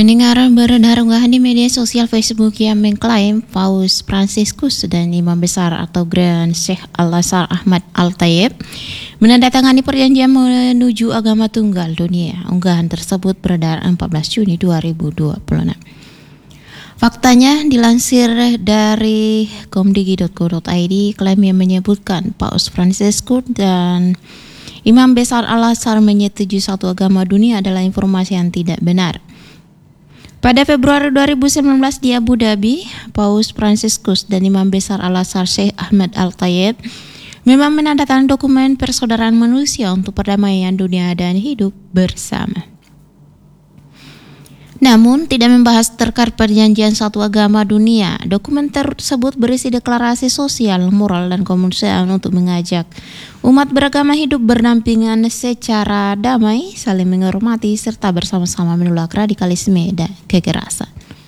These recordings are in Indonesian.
Mendengar beredar unggahan di media sosial Facebook yang mengklaim Paus Fransiskus dan Imam Besar atau Grand Sheikh Al-Azhar Ahmad Al-Tayeb menandatangani perjanjian menuju agama tunggal dunia. Unggahan tersebut beredar 14 Juni 2026. Faktanya, dilansir dari komdigi.co.id, klaim yang menyebutkan Paus Fransiskus dan Imam Besar Al-Azhar menyetujui satu agama dunia adalah informasi yang tidak benar. Pada Februari 2019 di Abu Dhabi, Paus Fransiskus dan Imam Besar Al-Azhar Sheikh Ahmad Al-Tayeb memang menandatangani dokumen persaudaraan manusia untuk perdamaian dunia dan hidup bersama. Namun, tidak membahas terkait perjanjian satu agama dunia. Dokumen tersebut berisi deklarasi sosial, moral, dan kemanusiaan untuk mengajak umat beragama hidup berdampingan secara damai, saling menghormati, serta bersama-sama menolak radikalisme dan kekerasan.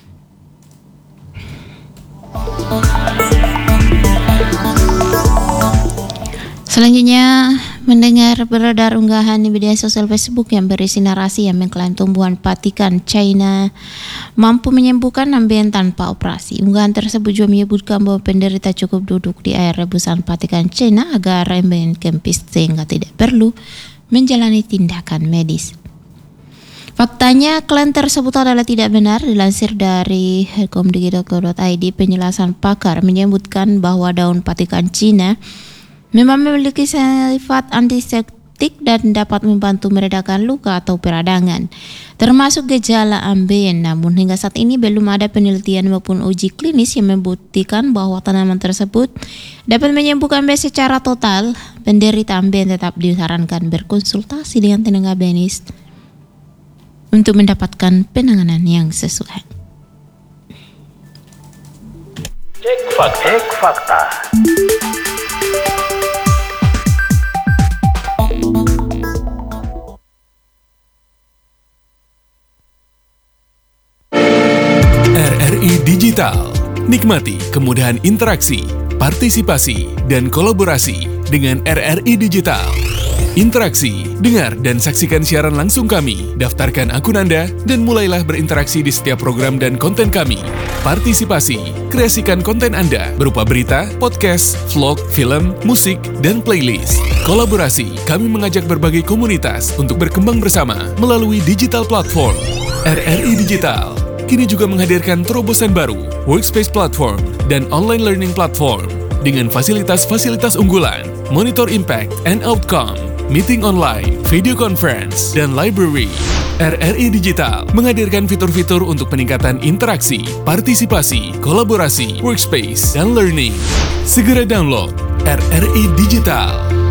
Selanjutnya, mendengar beredar unggahan di media sosial Facebook yang berisi narasi yang mengklaim tumbuhan Vatikan China mampu menyembuhkan ambien tanpa operasi. Unggahan tersebut juga menyebutkan bahwa penderita cukup duduk di air rebusan Vatikan China agar ambien kempis sehingga tidak perlu menjalani tindakan medis. Faktanya, klaim tersebut adalah tidak benar. Dilansir dari komdigi.co.id, penjelasan pakar menyebutkan bahwa daun Vatikan China memang memiliki sifat antiseptik dan dapat membantu meredakan luka atau peradangan, termasuk gejala ambien. Namun hingga saat ini belum ada penelitian maupun uji klinis yang membuktikan bahwa tanaman tersebut dapat menyembuhkan ambien secara total. Penderita ambien tetap disarankan berkonsultasi dengan tenaga medis untuk mendapatkan penanganan yang sesuai. Cek fakta. RRI Digital. Nikmati kemudahan interaksi, partisipasi, dan kolaborasi dengan RRI Digital. Interaksi, dengar dan saksikan siaran langsung kami, daftarkan akun Anda, dan mulailah berinteraksi di setiap program dan konten kami. Partisipasi, kreasikan konten Anda berupa berita, podcast, vlog, film, musik, dan playlist. Kolaborasi, kami mengajak berbagai komunitas untuk berkembang bersama melalui digital platform. RRI Digital kini juga menghadirkan terobosan baru, workspace platform, dan online learning platform dengan fasilitas-fasilitas unggulan, monitor impact and outcome, meeting online, video conference, dan library. RRI Digital menghadirkan fitur-fitur untuk peningkatan interaksi, partisipasi, kolaborasi, workspace, dan learning. Segera download RRI Digital.